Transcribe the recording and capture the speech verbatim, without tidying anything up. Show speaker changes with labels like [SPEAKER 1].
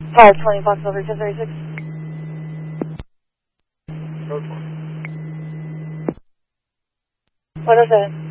[SPEAKER 1] five twenty Fox over ten thirty-six.
[SPEAKER 2] Code one.
[SPEAKER 1] one oh seven.